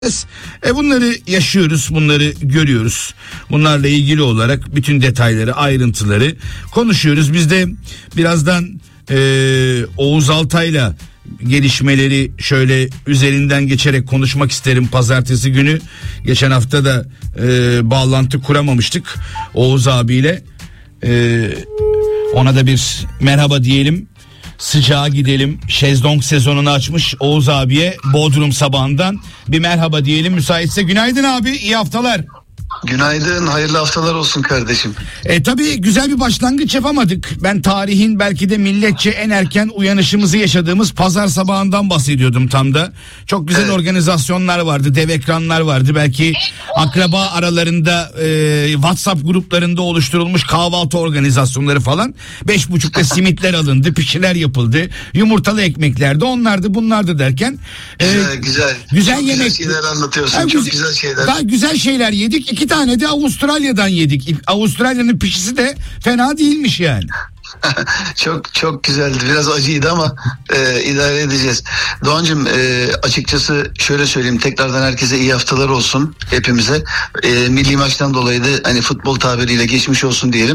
Bunları yaşıyoruz, bunları görüyoruz. Bunlarla ilgili olarak bütün detayları, ayrıntıları konuşuyoruz. Biz de birazdan Oğuz Altay'la gelişmeleri şöyle üzerinden geçerek konuşmak isterim. Pazartesi günü geçen hafta da bağlantı kuramamıştık Oğuz abiyle. Ona da bir merhaba diyelim. Sıcağa gidelim. Şezlong sezonunu açmış Oğuz abiye Bodrum sabahından bir merhaba diyelim müsaitse. Günaydın abi, iyi haftalar. Günaydın, hayırlı haftalar olsun kardeşim. Tabii güzel bir başlangıç yapamadık. Ben tarihin belki de milletçe en erken uyanışımızı yaşadığımız pazar sabahından bahsediyordum tam da. Çok güzel organizasyonlar vardı, dev ekranlar vardı. Belki akraba aralarında WhatsApp gruplarında oluşturulmuş kahvaltı organizasyonları falan. 5.30'da simitler alındı, pişiler yapıldı. Yumurtalı ekmeklerdi, onlardı bunlardı derken. Güzel yemek. Güzel şeyler anlatıyorsun, çok güzel şeyler. Daha güzel şeyler yedik. 2 tane de Avustralya'dan yedik. Avustralya'nın pişisi de fena değilmiş yani. Çok güzeldi. Biraz acıydı ama idare edeceğiz. Doğancığım, açıkçası şöyle söyleyeyim, tekrardan herkese iyi haftalar olsun hepimize. Milli maçtan dolayı da hani futbol tabiriyle geçmiş olsun diyelim.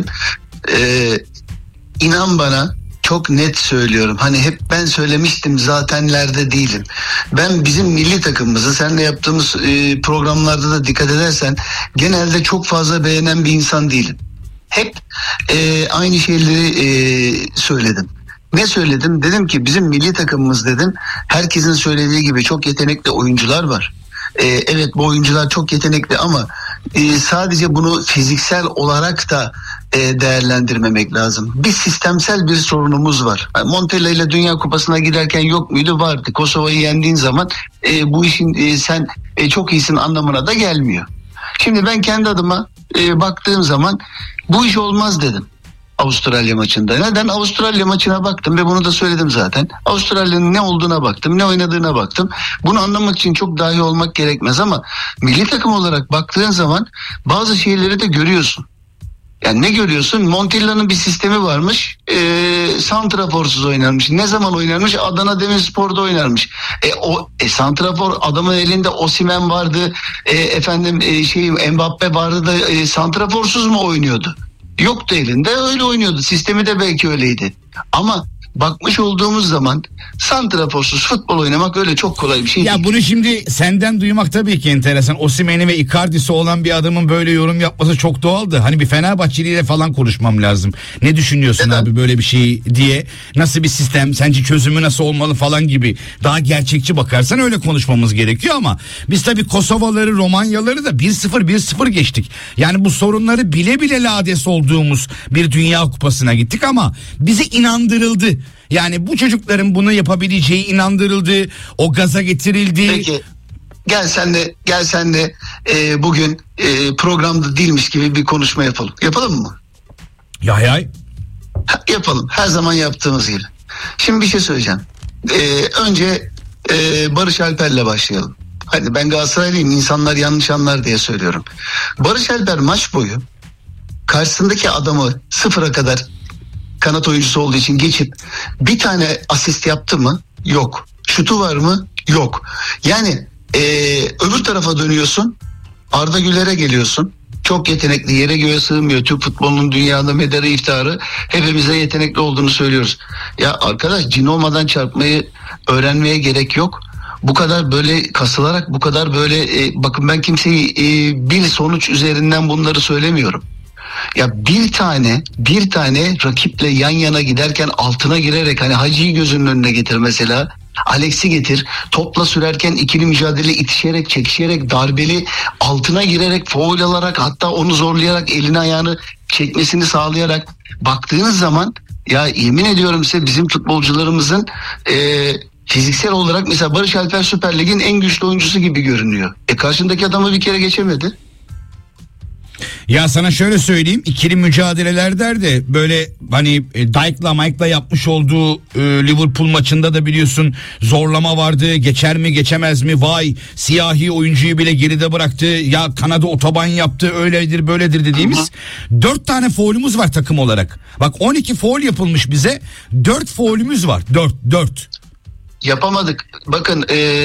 İnan bana, çok net söylüyorum. Hani hep ben söylemiştim zatenlerde değilim. Ben bizim milli takımımızı seninle yaptığımız programlarda da dikkat edersen genelde çok fazla beğenen bir insan değilim. Hep aynı şeyleri söyledim. Ne söyledim? Dedim ki bizim milli takımımız dedim. Herkesin söylediği gibi çok yetenekli oyuncular var. Evet, bu oyuncular çok yetenekli ama sadece bunu fiziksel olarak da değerlendirmemek lazım. Bir sistemsel bir sorunumuz var. Montella ile Dünya Kupası'na giderken yok muydu? Vardı. Kosova'yı yendiğin zaman bu işin sen çok iyisin anlamına da gelmiyor. Şimdi ben kendi adıma baktığım zaman bu iş olmaz dedim. Avustralya maçında. Neden? Avustralya maçına baktım ve bunu da söyledim zaten. Avustralya'nın ne olduğuna baktım, ne oynadığına baktım. Bunu anlamak için çok dahi olmak gerekmez ama milli takım olarak baktığın zaman bazı şeyleri de görüyorsun. Yani ne görüyorsun? Montella'nın bir sistemi varmış. Santraforsuz oynarmış. Ne zaman oynarmış? Adana Demirspor'da oynarmış. Santrafor adamın elinde Osimhen vardı. Mbappe vardı da santraforsuz mu oynuyordu? Yoktu elinde, öyle oynuyordu. Sistemi de belki öyleydi. Ama bakmış olduğumuz zaman santraforsuz futbol oynamak öyle çok kolay bir şey değil. Ya bunu şimdi senden duymak tabii ki enteresan. Osimhen'i ve Icardi'si olan bir adamın böyle yorum yapması çok doğaldı. Hani bir Fenerbahçeliyle falan konuşmam lazım. Ne düşünüyorsun abi böyle bir şey diye. Nasıl bir sistem, sence çözümü nasıl olmalı falan gibi. Daha gerçekçi bakarsan öyle konuşmamız gerekiyor ama biz tabii Kosovaları, Romanyaları da 1-0 geçtik. Yani bu sorunları bile bile lades olduğumuz bir Dünya Kupası'na gittik ama bize inandırıldı. Yani bu çocukların bunu yapabileceği inandırıldı, o gaza getirildi. Peki gel senle bugün programda değilmiş gibi bir konuşma yapalım. Yapalım mı? Yay. Yapalım. Her zaman yaptığımız gibi. Şimdi bir şey söyleyeceğim. Önce Barış Alper'le başlayalım. Hadi, ben Galatasaraylıyım, insanlar yanlış anlar diye söylüyorum. Barış Alper maç boyu karşısındaki adamı sıfıra kadar kanat oyuncusu olduğu için geçip bir tane asist yaptı mı? Yok. Şutu var mı? Yok. Yani öbür tarafa dönüyorsun, Arda Güler'e geliyorsun. Çok yetenekli, yere göğe sığmıyor. Türk futbolunun dünyada medarı iftiharı, hepimize yetenekli olduğunu söylüyoruz. Ya arkadaş, cin olmadan çarpmayı öğrenmeye gerek yok. Bu kadar böyle kasılarak, bu kadar böyle bakın, ben kimseyi bir sonuç üzerinden bunları söylemiyorum. Ya bir tane rakiple yan yana giderken altına girerek, hani Hacı'yı gözünün önüne getir mesela, Alex'i getir, topla sürerken ikili mücadele, itişerek, çekişerek, darbeli, altına girerek, faul alarak, hatta onu zorlayarak, elini ayağını çekmesini sağlayarak baktığınız zaman, ya yemin ediyorum size, bizim futbolcularımızın fiziksel olarak mesela Barış Alper Süper Lig'in en güçlü oyuncusu gibi görünüyor. Karşındaki adamı bir kere geçemedi. Ya sana şöyle söyleyeyim, ikili mücadeleler de böyle hani Dyk'la Mike'la yapmış olduğu Liverpool maçında da biliyorsun zorlama vardı. Geçer mi geçemez mi, vay siyahi oyuncuyu bile geride bıraktı, ya Kanada otoban yaptı, öyledir böyledir dediğimiz 4 tane faulümüz var takım olarak. Bak 12 faul yapılmış bize, 4 faulümüz var, 4. Yapamadık. Bakın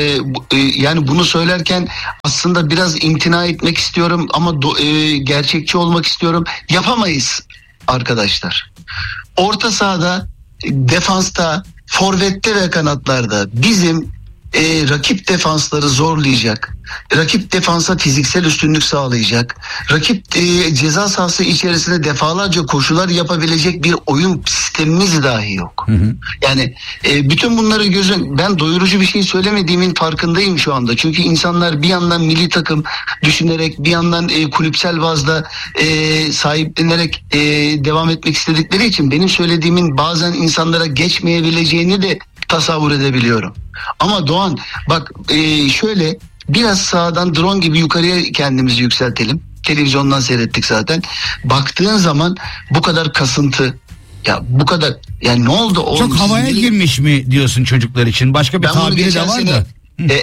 yani bunu söylerken aslında biraz imtina etmek istiyorum ama gerçekçi olmak istiyorum. Yapamayız arkadaşlar. Orta sahada, defansta, forvette ve kanatlarda bizim rakip defansları zorlayacak, rakip defansa fiziksel üstünlük sağlayacak, rakip ceza sahası içerisinde defalarca koşular yapabilecek bir oyun sistemimiz dahi yok. Hı hı. Yani bütün bunları ben doyurucu bir şey söylemediğimin farkındayım şu anda. Çünkü insanlar bir yandan milli takım düşünerek, bir yandan kulüpsel bazda sahiplenerek devam etmek istedikleri için benim söylediğimin bazen insanlara geçmeyebileceğini de tasavvur edebiliyorum. Ama Doğan bak şöyle biraz sağdan drone gibi yukarıya kendimizi yükseltelim. Televizyondan seyrettik zaten. Baktığın zaman bu kadar kasıntı, ya bu kadar, yani ne oldu oğlum? Çok havaya girmiş mi diyorsun çocuklar için? Başka bir tabiri de var da.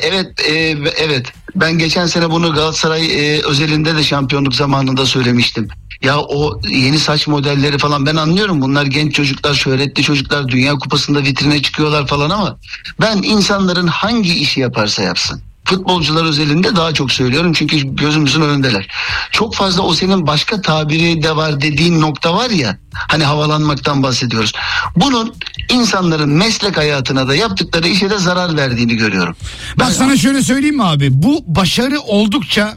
Evet. Ben geçen sene bunu Galatasaray özelinde de şampiyonluk zamanında söylemiştim. Ya o yeni saç modelleri falan, ben anlıyorum, bunlar genç çocuklar, şöhretli çocuklar, Dünya Kupası'nda vitrine çıkıyorlar falan ama ben insanların hangi işi yaparsa yapsın, futbolcular özelinde daha çok söylüyorum çünkü gözümüzün önündeler. Çok fazla o senin başka tabiri de var dediğin nokta var ya, hani havalanmaktan bahsediyoruz. Bunun insanların meslek hayatına da yaptıkları işe de zarar verdiğini görüyorum. Bak sana şöyle söyleyeyim mi abi, bu başarı oldukça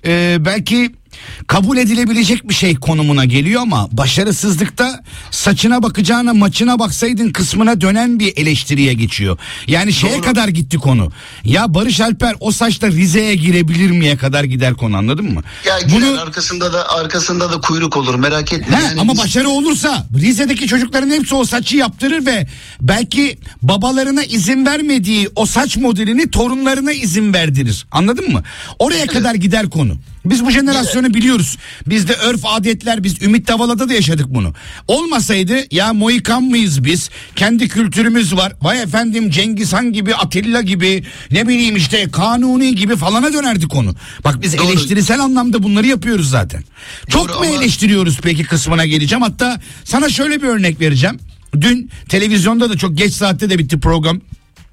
belki kabul edilebilecek bir şey konumuna geliyor ama başarısızlıkta saçına bakacağına maçına baksaydın kısmına dönen bir eleştiriye geçiyor. Yani şeye Doğru. kadar gitti konu. Ya Barış Alper o saçta Rize'ye girebilir miye kadar gider konu, anladın mı? Ya girer, arkasında da kuyruk olur, merak etme. Ama başarı olursa Rize'deki çocukların hepsi o saçı yaptırır ve belki babalarına izin vermediği o saç modelini torunlarına izin verdirir. Anladın mı? Oraya kadar gider konu. Biz bu jenerasyonu biliyoruz. Bizde örf adetler, biz Ümit Davala'da da yaşadık bunu. Olmasaydı ya Mohikan mıyız biz? Kendi kültürümüz var. Vay efendim Cengiz Han gibi, Atilla gibi, ne bileyim işte Kanuni gibi falana dönerdi konu. Bak biz eleştirisel anlamda bunları yapıyoruz zaten. Çok mu eleştiriyoruz peki kısmına geleceğim. Hatta sana şöyle bir örnek vereceğim. Dün televizyonda da çok geç saatte de bitti program.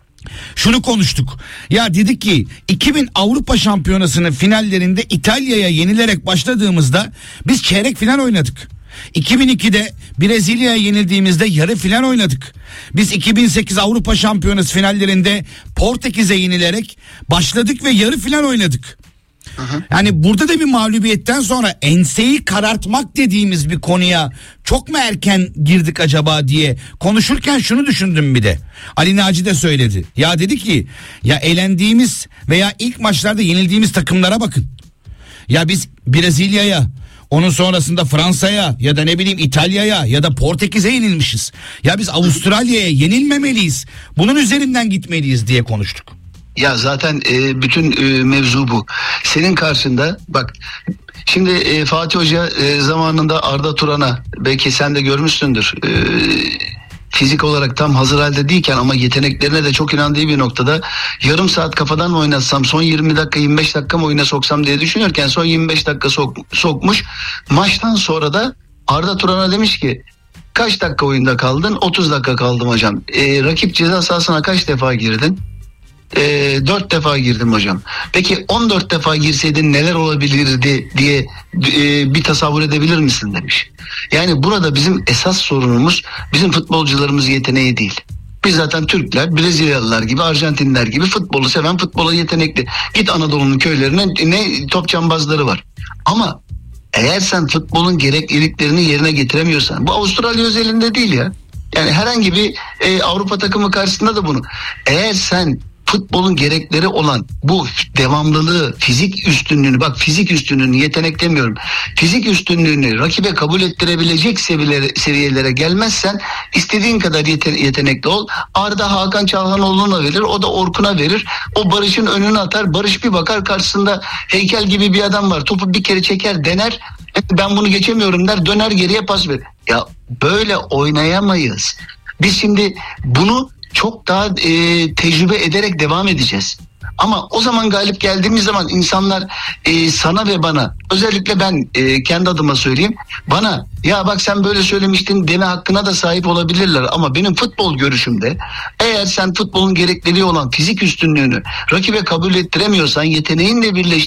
Şunu konuştuk. Ya dedik ki 2000 Avrupa Şampiyonası'nın finallerinde İtalya'ya yenilerek başladığımızda biz çeyrek final oynadık. 2002'de Brezilya'ya yenildiğimizde yarı final oynadık. Biz 2008 Avrupa Şampiyonası finallerinde Portekiz'e yenilerek başladık ve yarı final oynadık. Yani burada da bir mağlubiyetten sonra enseyi karartmak dediğimiz bir konuya çok mu erken girdik acaba diye konuşurken şunu düşündüm bir de. Ali Naci de söyledi. Ya dedi ki ya elendiğimiz veya ilk maçlarda yenildiğimiz takımlara bakın. Ya biz Brezilya'ya, onun sonrasında Fransa'ya ya da ne bileyim İtalya'ya ya da Portekiz'e yenilmişiz. Ya biz Avustralya'ya yenilmemeliyiz. Bunun üzerinden gitmeliyiz diye konuştuk. Ya zaten bütün mevzu bu. Senin karşında bak şimdi Fatih Hoca zamanında Arda Turan'a, belki sen de görmüşsündür, fizik olarak tam hazır halde değilken ama yeteneklerine de çok inandığı bir noktada yarım saat kafadan mı oynatsam, son 20 dakika 25 dakika mı oyuna soksam diye düşünürken son 25 dakika sokmuş. Maçtan sonra da Arda Turan'a demiş ki kaç dakika oyunda kaldın? 30 dakika kaldım hocam. Rakip ceza sahasına kaç defa girdin? 4 defa girdim hocam. Peki 14 defa girseydin neler olabilirdi diye bir tasavvur edebilir misin demiş. Yani burada bizim esas sorunumuz bizim futbolcularımız yeteneği değil. Biz zaten Türkler, Brezilyalılar gibi, Arjantinler gibi futbolu seven, futbola yetenekli. Git Anadolu'nun köylerine, ne top cambazları var. Ama eğer sen futbolun gerekliliklerini yerine getiremiyorsan, bu Avustralya özelinde değil ya. Yani herhangi bir Avrupa takımı karşısında da bunu. Eğer sen futbolun gerekleri olan bu devamlılığı, fizik üstünlüğünü, bak fizik üstünlüğünü, yetenek demiyorum, fizik üstünlüğünü rakibe kabul ettirebilecek seviyelere gelmezsen istediğin kadar yetenekli ol. Arda Hakan Çalhanoğlu'na verir, o da Orkun'a verir. O Barış'ın önüne atar, Barış bir bakar karşısında heykel gibi bir adam var, topu bir kere çeker, dener, ben bunu geçemiyorum der, döner geriye pas verir. Ya böyle oynayamayız. Biz şimdi bunu çok daha tecrübe ederek devam edeceğiz. Ama o zaman galip geldiğimiz zaman insanlar sana ve bana, özellikle ben kendi adıma söyleyeyim, bana ya bak sen böyle söylemiştin deme hakkına da sahip olabilirler. Ama benim futbol görüşümde, eğer sen futbolun gerekliliği olan fizik üstünlüğünü rakibe kabul ettiremiyorsan, yeteneğinle birleştiremiyorsan